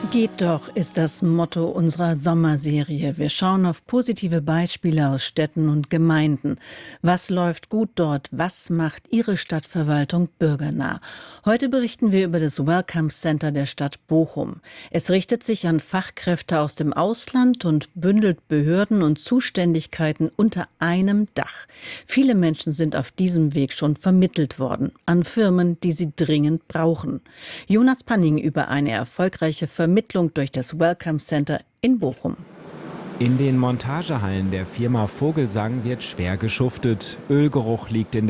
Geht doch, ist das Motto unserer Sommerserie. Wir schauen auf positive Beispiele aus Städten und Gemeinden. Was läuft gut dort? Was macht Ihre Stadtverwaltung bürgernah? Heute berichten wir über das Welcome Center der Stadt Bochum. Es richtet sich an Fachkräfte aus dem Ausland und bündelt Behörden und Zuständigkeiten unter einem Dach. Viele Menschen sind auf diesem Weg schon vermittelt worden an Firmen, die sie dringend brauchen. Jonas Panning über eine erfolgreiche Vermittlung durch das Welcome Center in Bochum. In den Montagehallen der Firma Vogelsang wird schwer geschuftet. Ölgeruch liegt in